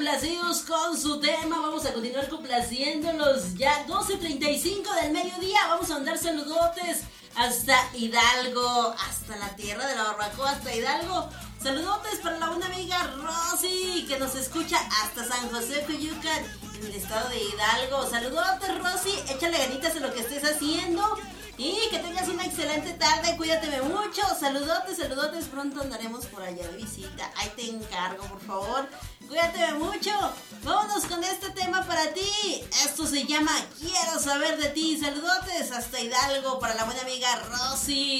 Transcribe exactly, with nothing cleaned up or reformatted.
complacidos con su tema. Vamos a continuar complaciéndolos. Ya doce treinta y cinco del mediodía. Vamos a mandar saludotes hasta Hidalgo, hasta la tierra de la barbacoa, hasta Hidalgo. Saludotes para la buena amiga Rosy, que nos escucha hasta San José, Coyucan, en el estado de Hidalgo. Saludotes, Rosy, échale ganitas en lo que estés haciendo y que tengas una excelente tarde. Cuídate mucho. Saludotes, saludotes, pronto andaremos por allá de visita. Ahí te encargo, por favor. Cuídate mucho. Vámonos con este tema para ti. Esto se llama Quiero saber de ti. Saludotes hasta Hidalgo para la buena amiga Rosy.